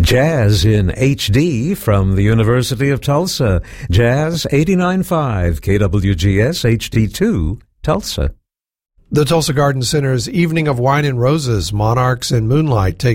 Jazz in HD from the University of Tulsa. Jazz 89.5 KWGS HD2 Tulsa. The Tulsa Garden Center's Evening of Wine and Roses, Monarchs and Moonlight